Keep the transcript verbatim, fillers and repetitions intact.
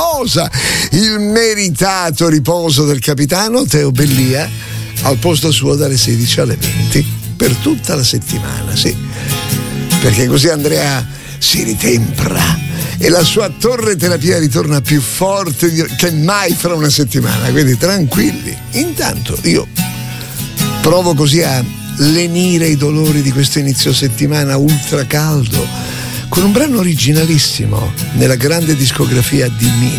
riposa, il meritato riposo del capitano Teo Bellia al posto suo dalle sedici alle venti per tutta la settimana, sì, perché così Andrea si ritempra e la sua torre terapia ritorna più forte di, che mai fra una settimana, quindi tranquilli. Intanto io provo così a lenire i dolori di questo inizio settimana ultra caldo con un brano originalissimo nella grande discografia di Mina.